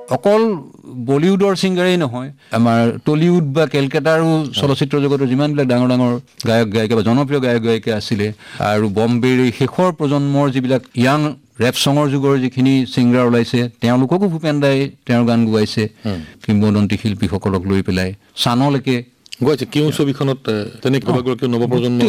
অকল বলিউডৰ ছিংগাৰেই নহয়, আমাৰ টলিউড বা কেলকাতাৰো চলচ্চিত্ৰ জগতৰ যিমানবিলাক ডাঙৰ ডাঙৰ গায়ক গায়িকা বা জনপ্ৰিয় গায়ক গায়িকা আছিলে আৰু বম্বেৰ এই শেষৰ প্ৰজন্মৰ যিবিলাক য়াং ৰেপ ছঙৰ যুগৰ যিখিনি ছিংগাৰ ওলাইছে তেওঁলোককো ভূপেন দাই তেওঁৰ গান গোৱাইছে কিংবদন্তি শিল্পীসকলক লৈ পেলাই চানলৈকে গোৱাইছে। কিয় ছবিখনত তেনেকুৱা নৱপ্ৰজন্মৰ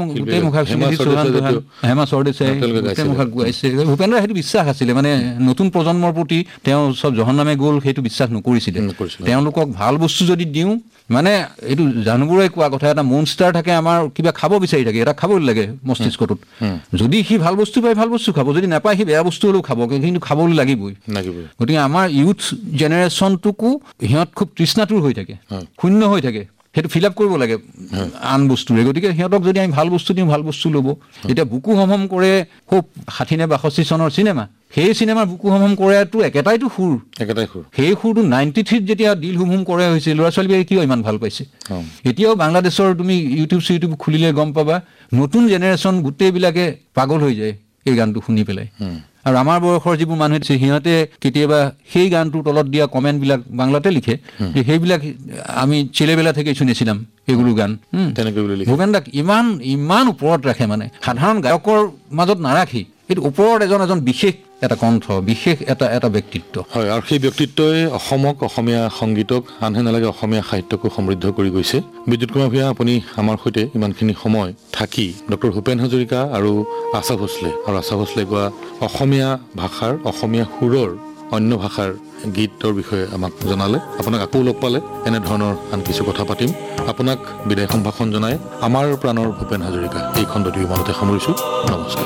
হেমা চৰদেশাই গোৱাইছে। ভূপেন দাৰ সেইটো বিশ্বাস আছিলে, মানে নতুন প্ৰজন্মৰ প্ৰতি তেওঁ চব জহন্নামে গ'ল সেইটো বিশ্বাস নকৰিছিলে। তেওঁলোকক ভাল বস্তু যদি দিওঁ, মানে এইটো জানুবুৰাই কোৱা কথা, এটা মনষ্টাৰ থাকে আমাৰ কিবা খাব বিচাৰি থাকে, এটা খাবই লাগে মস্তিষ্কটোত। যদি সি ভাল বস্তু পায় ভাল বস্তু খাব, যদি নাপায় সি বেয়া বস্তু হ'লেও খাব, কিন্তু খাবলৈ লাগিবই। গতিকে আমাৰ ইউথ জেনেৰেশ্যনটোকো সিহঁত খুব তৃষ্ণাতুৰ হৈ থাকে, শূন্য হৈ থাকে, সেইটো ফিল আপ কৰিব লাগে আন বস্তুৰে। গতিকে সিহঁতক যদি আমি ভাল বস্তু দিওঁ ভাল বস্তু ল'ব। এতিয়া বুকু হম কৰে খুব 60 নে 62 চনৰ চিনেমা, সেই চিনেমাৰ বুকু হম কৰাটো একেটাইতো সুৰ, সেই সুৰটো 93 যেতিয়া দিল হুম হুম কৰে হৈছে, ল'ৰা ছোৱালীবোৰে কিয় ইমান ভাল পাইছে। এতিয়াও বাংলাদেশৰ তুমি ইউটিউব খুলিলে গম পাবা, নতুন জেনেৰেশ্যন গোটেইবিলাকে পাগল হৈ যায় এই গানটো শুনি পেলাই। আৰু আমাৰ বয়সৰ যিবোৰ মানুহ আছে সিহঁতে কেতিয়াবা সেই গানটোৰ তলত দিয়া কমেণ্টবিলাক বাংলাতে লিখে, সেইবিলাক আমি ছেলেবেলা থেকে শুনেছিলাম এগুলো গান। ভূপেন দাক ইমান ওপৰত ৰাখে, মানে সাধাৰণ গায়কৰ মাজত নাৰাখি এইটো ওপৰত এজন বিশেষ এটা কণ্ঠ, বিশেষ এটা ব্যক্তিত্ব। হয়, আৰু সেই ব্যক্তিত্বই অসমক, অসমীয়া সংগীতক, আনহে নালাগে অসমীয়া সাহিত্যকো সমৃদ্ধ কৰি গৈছে। বিদ্যুৎ কুমাৰ ভূঞা, আপুনি আমাৰ সৈতে ইমানখিনি সময় থাকি ডক্টৰ ভূপেন হাজৰিকা আৰু আশা ভোঁসলে গোৱা অসমীয়া ভাষাৰ, অসমীয়া সুৰৰ অন্য ভাষাৰ গীতৰ বিষয়ে আমাক জনালে। আপোনাক আকৌ লগ পালে এনেধৰণৰ আন কিছু কথা পাতিম। আপোনাক বিদায় সম্ভাষণ জনাই আমাৰ প্ৰাণৰ ভূপেন হাজৰিকা এই খণ্ডটি ইমানতে সামৰিছোঁ। নমস্কাৰ।